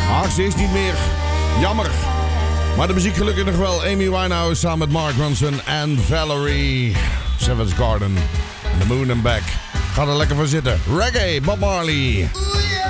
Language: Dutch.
Ach, ze is niet meer. Jammer. Maar de muziek gelukkig nog wel. Amy Winehouse samen met Mark Ronson en Valerie. Savage Garden. The Moon and Back. Ga er lekker voor zitten. Reggae, Bob Marley.